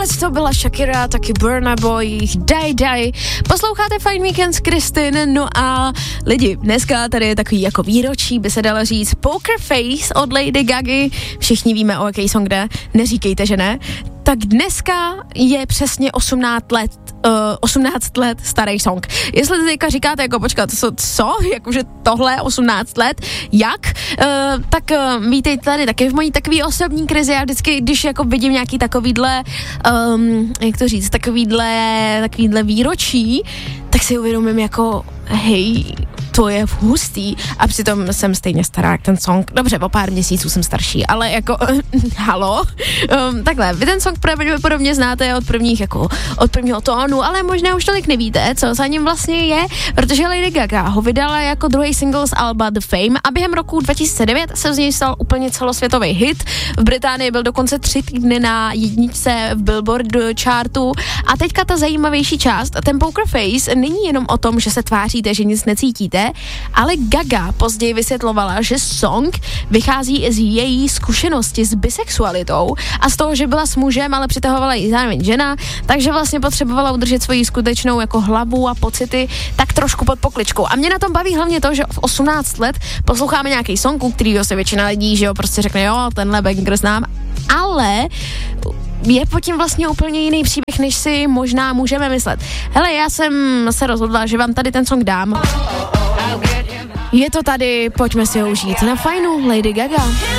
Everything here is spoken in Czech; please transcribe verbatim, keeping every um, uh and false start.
tohle to byla Shakira, taky Burna Boy, Die Die. Posloucháte Fine Weekend s Kristin, no a lidi, dneska tady je takový jako výročí, by se dalo říct, Poker Face od Lady Gagy. Všichni víme, o jaký song jde, neříkejte, že ne. Tak dneska je přesně osmnáct let, uh, osmnáct let starý song. Jestli teďka říkáte, jako počkat, co, co? Jakože tohle osmnáct let, jak? Uh, tak uh, vítejte tady taky v mojí takový osobní krizi. Já vždycky, když jako vidím nějaký takovýhle, um, jak to říct, takovýhle, takovýhle výročí, tak si uvědomím jako, hej, to je hustý a přitom jsem stejně stará jak ten song. Dobře, o pár měsíců jsem starší, ale jako, uh, halo, um, takhle, vy ten song pravděpodobně znáte od prvních, jako, od prvního tónu, ale možná už tolik nevíte, co za ním vlastně je, protože Lady Gaga ho vydala jako druhý single z alba The Fame a během roku dva tisíce devět se z něj stal úplně celosvětový hit. V Británii byl dokonce tři týdny na jedničce v Billboard chartu a teďka ta zajímavější část, ten Poker Face není jenom o tom, že se tváříte, že nic necítíte, ale Gaga později vysvětlovala, že song vychází z její zkušenosti s bisexualitou a z toho, že byla s mužem, ale přitahovala ji zároveň žena, takže vlastně potřebovala udržet svoji skutečnou jako hlavu a pocity tak trošku pod pokličkou. A mě na tom baví hlavně to, že v osmnáct let posloucháme nějaký song, u kterýho se většina lidí, že jo, prostě řekne, jo, tenhle banger znám, ale je pod tím vlastně úplně jiný příběh, než si možná můžeme myslet. Hele, já jsem se rozhodla, že vám tady ten song dám. Je to tady, pojďme si ho užít na fajnu Lady Gaga.